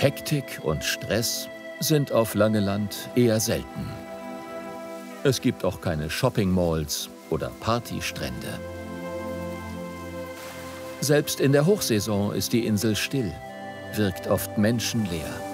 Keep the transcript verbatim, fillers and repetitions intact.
Hektik und Stress sind auf Langeland eher selten. Es gibt auch keine Shopping-Malls oder Partystrände. Selbst in der Hochsaison ist die Insel still, wirkt oft menschenleer.